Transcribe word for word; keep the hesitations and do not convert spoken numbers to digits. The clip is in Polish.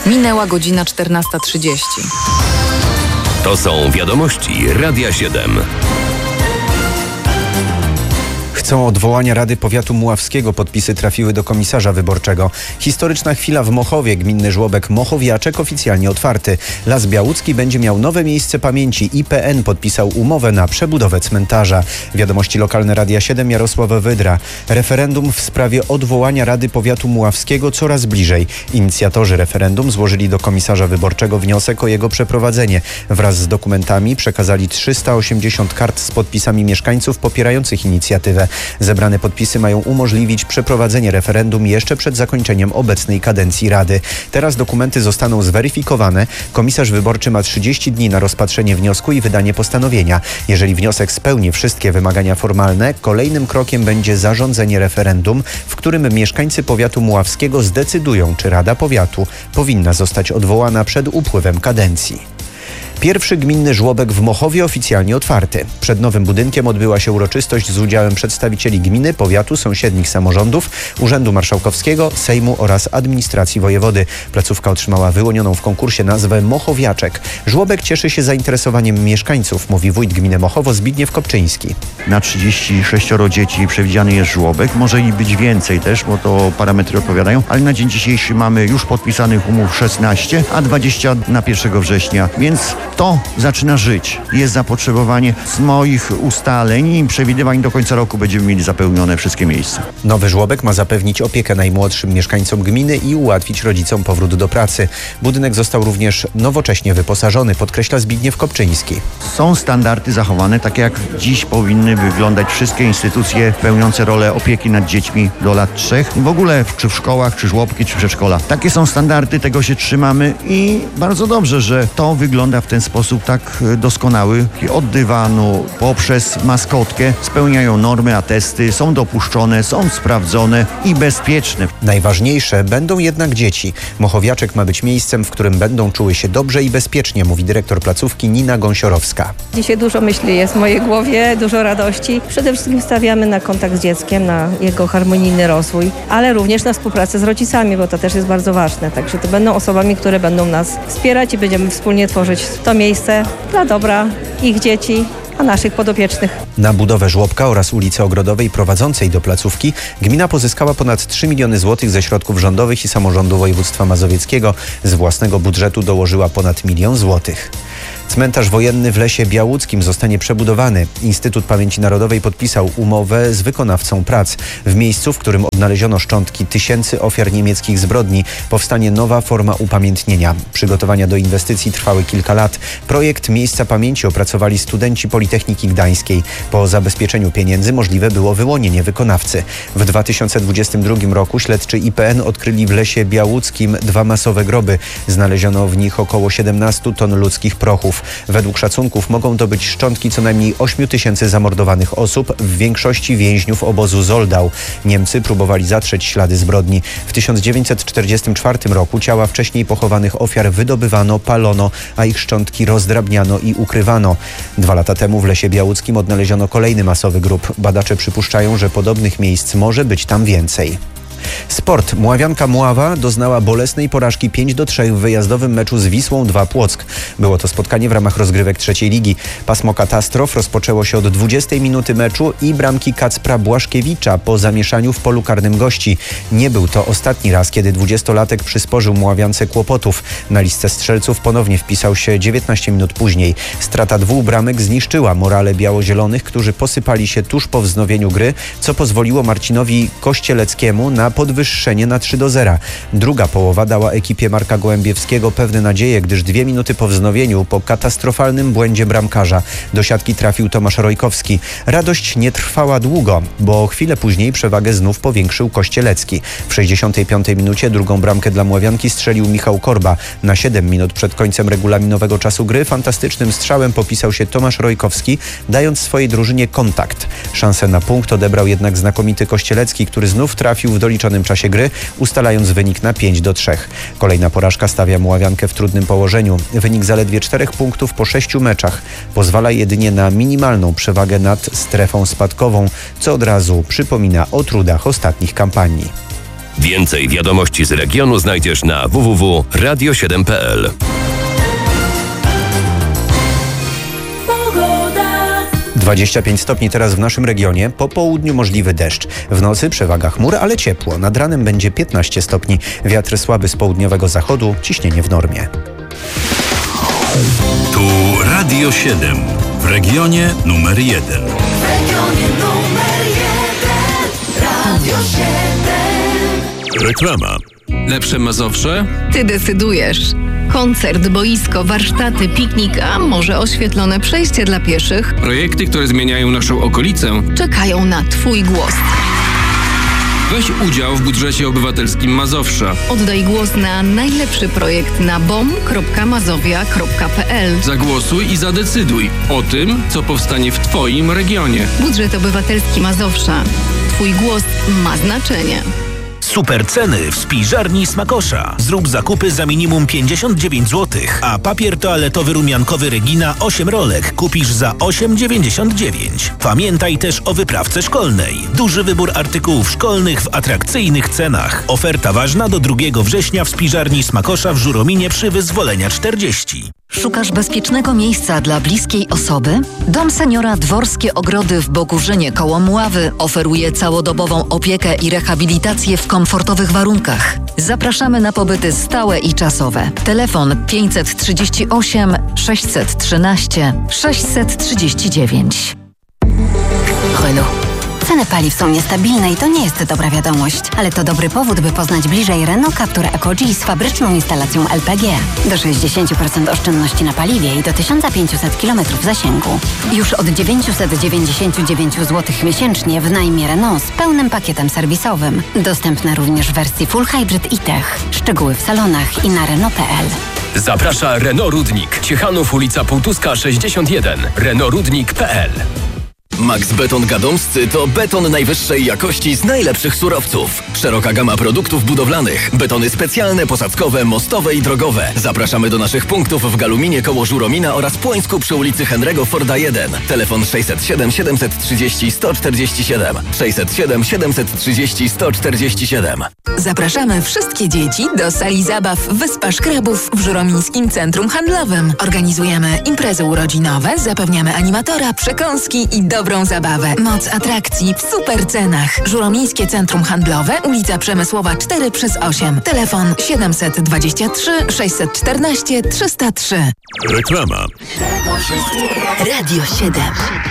Minęła godzina czternasta trzydzieści. To są wiadomości Radia siedem. Chcą odwołania Rady Powiatu Muławskiego. Podpisy trafiły do komisarza wyborczego. Historyczna chwila w Mochowie. Gminny żłobek Mochowiaczek oficjalnie otwarty. Las Białucki będzie miał nowe miejsce pamięci. I P N podpisał umowę na przebudowę cmentarza. Wiadomości lokalne Radia siedem, Jarosław Wydra. Referendum w sprawie odwołania Rady Powiatu Muławskiego coraz bliżej. Inicjatorzy referendum złożyli do komisarza wyborczego wniosek o jego przeprowadzenie. Wraz z dokumentami przekazali trzysta osiemdziesiąt kart z podpisami mieszkańców popierających inicjatywę. Zebrane podpisy mają umożliwić przeprowadzenie referendum jeszcze przed zakończeniem obecnej kadencji Rady. Teraz dokumenty zostaną zweryfikowane. Komisarz wyborczy ma trzydzieści dni na rozpatrzenie wniosku i wydanie postanowienia. Jeżeli wniosek spełni wszystkie wymagania formalne, kolejnym krokiem będzie zarządzenie referendum, w którym mieszkańcy powiatu muławskiego zdecydują, czy Rada Powiatu powinna zostać odwołana przed upływem kadencji. Pierwszy gminny żłobek w Mochowie oficjalnie otwarty. Przed nowym budynkiem odbyła się uroczystość z udziałem przedstawicieli gminy, powiatu, sąsiednich samorządów, Urzędu Marszałkowskiego, Sejmu oraz administracji wojewody. Placówka otrzymała wyłonioną w konkursie nazwę Mochowiaczek. Żłobek cieszy się zainteresowaniem mieszkańców, mówi wójt gminy Mochowo Zbigniew Kopczyński. Na trzydzieści sześć dzieci przewidziany jest żłobek. Może i być więcej też, bo to parametry odpowiadają, ale na dzień dzisiejszy mamy już podpisanych umów szesnaście, a dwadzieścia na pierwszego września, więc to zaczyna żyć. Jest zapotrzebowanie. Z moich ustaleń i przewidywań do końca roku będziemy mieli zapełnione wszystkie miejsca. Nowy żłobek ma zapewnić opiekę najmłodszym mieszkańcom gminy i ułatwić rodzicom powrót do pracy. Budynek został również nowocześnie wyposażony, podkreśla Zbigniew Kopczyński. Są standardy zachowane, tak jak dziś powinny wyglądać wszystkie instytucje pełniące rolę opieki nad dziećmi do lat trzech. W ogóle czy w szkołach, czy żłobki, czy przedszkola. Takie są standardy, tego się trzymamy i bardzo dobrze, że to wygląda w ten sposób tak doskonały. Od dywanu poprzez maskotkę spełniają normy, atesty, są dopuszczone, są sprawdzone i bezpieczne. Najważniejsze będą jednak dzieci. Mochowiaczek ma być miejscem, w którym będą czuły się dobrze i bezpiecznie, mówi dyrektor placówki Nina Gąsiorowska. Dzisiaj dużo myśli jest w mojej głowie, dużo radości. Przede wszystkim stawiamy na kontakt z dzieckiem, na jego harmonijny rozwój, ale również na współpracę z rodzicami, bo to też jest bardzo ważne. Także to będą osobami, które będą nas wspierać i będziemy wspólnie tworzyć to miejsce dla dobra ich dzieci, a naszych podopiecznych. Na budowę żłobka oraz ulicy Ogrodowej prowadzącej do placówki gmina pozyskała ponad trzy miliony złotych ze środków rządowych i samorządu województwa mazowieckiego. Z własnego budżetu dołożyła ponad milion złotych. Cmentarz wojenny w Lesie Białuckim zostanie przebudowany. Instytut Pamięci Narodowej podpisał umowę z wykonawcą prac. W miejscu, w którym odnaleziono szczątki tysięcy ofiar niemieckich zbrodni, powstanie nowa forma upamiętnienia. Przygotowania do inwestycji trwały kilka lat. Projekt Miejsca Pamięci opracowali studenci Politechniki Gdańskiej. Po zabezpieczeniu pieniędzy możliwe było wyłonienie wykonawcy. W dwa tysiące dwudziestym drugim roku śledczy I P N odkryli w Lesie Białuckim dwa masowe groby. Znaleziono w nich około siedemnaście ton ludzkich prochów. Według szacunków mogą to być szczątki co najmniej ośmiu tysięcy zamordowanych osób, w większości więźniów obozu Zoldau. Niemcy próbowali zatrzeć ślady zbrodni. W tysiąc dziewięćset czterdziestym czwartym roku ciała wcześniej pochowanych ofiar wydobywano, palono, a ich szczątki rozdrabniano i ukrywano. Dwa lata temu w Lesie Białuckim odnaleziono kolejny masowy grób. Badacze przypuszczają, że podobnych miejsc może być tam więcej. Sport. Muławianka Mława doznała bolesnej porażki pięć do trzech w wyjazdowym meczu z Wisłą dwa Płock. Było to spotkanie w ramach rozgrywek trzeciej ligi. Pasmo katastrof rozpoczęło się od dwudziestej minuty meczu i bramki Kacpra Błaszkiewicza po zamieszaniu w polu karnym gości. Nie był to ostatni raz, kiedy dwudziestolatek przysporzył Muławiance kłopotów. Na listę strzelców ponownie wpisał się dziewiętnaście minut później. Strata dwóch bramek zniszczyła morale biało-zielonych, którzy posypali się tuż po wznowieniu gry, co pozwoliło Marcinowi Kościeleckiemu na podwyższenie na trzy do zera. Druga połowa dała ekipie Marka Gołębiewskiego pewne nadzieje, gdyż dwie minuty po wznowieniu, po katastrofalnym błędzie bramkarza, do siatki trafił Tomasz Rojkowski. Radość nie trwała długo, bo chwilę później przewagę znów powiększył Kościelecki. W sześćdziesiątej piątej minucie drugą bramkę dla Mławianki strzelił Michał Korba. Na siedem minut przed końcem regulaminowego czasu gry fantastycznym strzałem popisał się Tomasz Rojkowski, dając swojej drużynie kontakt. Szansę na punkt odebrał jednak znakomity Kościelecki, który znów trafił w doliczonym czasie gry, ustalając wynik na pięć do trzech. Kolejna porażka stawia Mławiankę w trudnym położeniu. Wynik zaledwie czterech punktów po sześciu meczach pozwala jedynie na minimalną przewagę nad strefą spadkową, co od razu przypomina o trudach ostatnich kampanii. Więcej wiadomości z regionu znajdziesz na w w w kropka radio siedem kropka p l. dwadzieścia pięć stopni teraz w naszym regionie, po południu możliwy deszcz. W nocy przewaga chmur, ale ciepło. Nad ranem będzie piętnaście stopni. Wiatr słaby z południowego zachodu, ciśnienie w normie. Tu Radio siedem, w regionie numer jeden. W regionie numer jeden, Radio siedem. Reklama. Lepsze Mazowsze? Ty decydujesz. Koncert, boisko, warsztaty, piknik, a może oświetlone przejście dla pieszych Projekty, które zmieniają naszą okolicę. czekają na Twój głos. Weź udział w budżecie obywatelskim Mazowsza. Oddaj głos na najlepszy projekt na bom kropka mazowia kropka p l. Zagłosuj i zadecyduj o tym, co powstanie w Twoim regionie. Budżet obywatelski Mazowsza. Twój głos ma znaczenie. Super ceny w spiżarni Smakosza. Zrób zakupy za minimum pięćdziesiąt dziewięć złotych, a papier toaletowy rumiankowy Regina osiem rolek kupisz za osiem dziewięćdziesiąt dziewięć. Pamiętaj też o wyprawce szkolnej. Duży wybór artykułów szkolnych w atrakcyjnych cenach. Oferta ważna do drugiego września w spiżarni Smakosza w Żurominie przy Wyzwolenia czterdzieści. Szukasz bezpiecznego miejsca dla bliskiej osoby? Dom Seniora Dworskie Ogrody w Bogórzynie koło Mławy oferuje całodobową opiekę i rehabilitację w komfortowych warunkach. Zapraszamy na pobyty stałe i czasowe. Telefon pięćset trzydzieści osiem sześćset trzynaście sześćset trzydzieści dziewięć. Renault. Ceny paliw są niestabilne i to nie jest dobra wiadomość, ale to dobry powód, by poznać bliżej Renault Captur Eco-G z fabryczną instalacją L P G. Do sześćdziesiąt procent oszczędności na paliwie i do tysiąc pięćset kilometrów zasięgu. Już od dziewięćset dziewięćdziesiąt dziewięć złotych miesięcznie w najmie Renault z pełnym pakietem serwisowym. Dostępne również w wersji Full Hybrid i Tech. Szczegóły w salonach i na Renault kropka p l. Zaprasza Renault Rudnik. Ciechanów, ulica Półtuska sześćdziesiąt jeden. renault rudnik kropka p l. Max Beton Gadomscy to beton najwyższej jakości z najlepszych surowców. Szeroka gama produktów budowlanych. Betony specjalne, posadzkowe, mostowe i drogowe. Zapraszamy do naszych punktów w Galuminie koło Żuromina oraz Płońsku przy ulicy Henry'ego Forda jeden. Telefon sześćset siedem siedemset trzydzieści sto czterdzieści siedem. sześćset siedem siedemset trzydzieści sto czterdzieści siedem. Zapraszamy wszystkie dzieci do sali zabaw Wyspa Szkrabów w Żuromińskim Centrum Handlowym. Organizujemy imprezy urodzinowe, zapewniamy animatora, przekąski i dobrą zabawę. Moc atrakcji w super cenach. Żuromińskie Centrum Handlowe, ulica Przemysłowa cztery przez osiem. Telefon siedemset dwadzieścia trzy sześćset czternaście trzysta trzy. Reklama. Radio siedem.